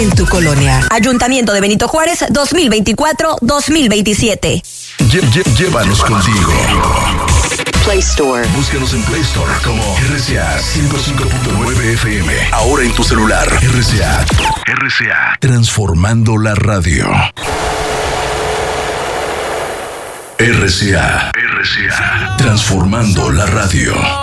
en tu colonia. Ayuntamiento de Benito Juárez 2024-2027. Llévanos contigo. Play Store. Búscanos en Play Store como RCA 105.9 FM. Ahora en tu celular. RCA. Transformando la radio. RCA. Transformando la radio.